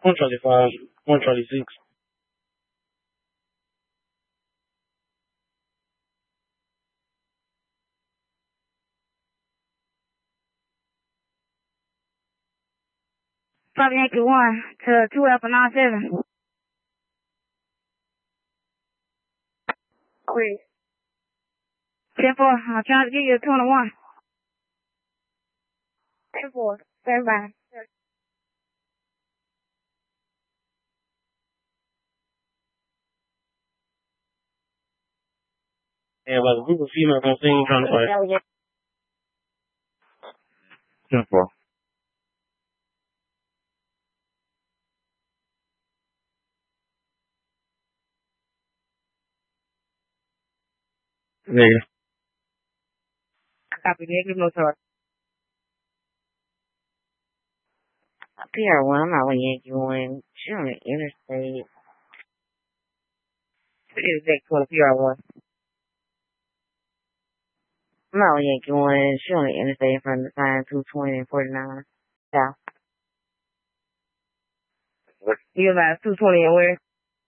125, 126. Papa Yankee 1 to 2 Alpha 97. Wait. 10-4, I'm trying to give you a 21. 10-4, stand by. Yeah, like a group of females on scene trying to fight. 10-4. Yeah. Copy, negative motor. PR1, I'm out with Yankee 1. She on the interstate. It is back to PR1. I'm out with Yankee 1. She on the interstate in front of the sign 220 and 49. South. You about 220 and where?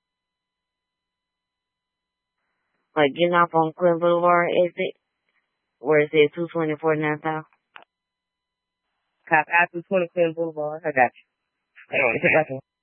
Like getting off on Clinton Boulevard exit, where it says 220 and 49 South. Cop out 220 Clinton Boulevard. I got you.